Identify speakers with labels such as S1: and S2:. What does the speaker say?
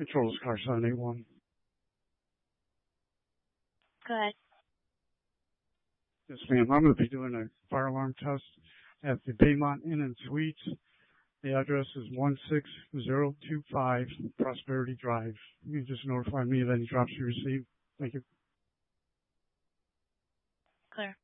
S1: Controls car 781.
S2: Go ahead.
S1: Yes, ma'am. I'm going to be doing a fire alarm test at the Baymont Inn and Suites. The address is 16025 Prosperity Drive. You can just notify me of any drops you receive. Thank you.
S2: Clear.